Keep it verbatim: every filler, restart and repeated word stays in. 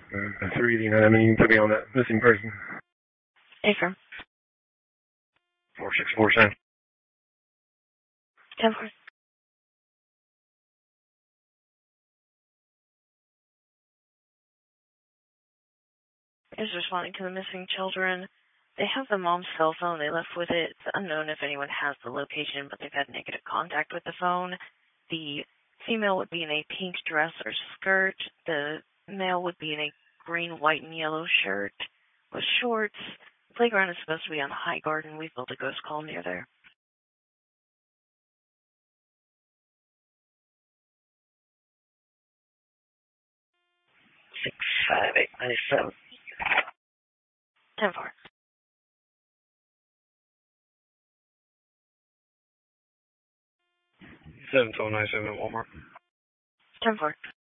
Uh, three eighty-nine, I mean, you can put me on that missing person. Affirm. four six four seven. ten four. Is responding to the missing children. They have the mom's cell phone. They left with it. It's unknown if anyone has the location, but they've had negative contact with the phone. The female would be in a pink dress or skirt. The male would be in a green, white, and yellow shirt with shorts. The playground is supposed to be on High Garden. We've built a ghost call near there. six five eight nine seven. ten four. seven twelve nine seven at Walmart. ten four.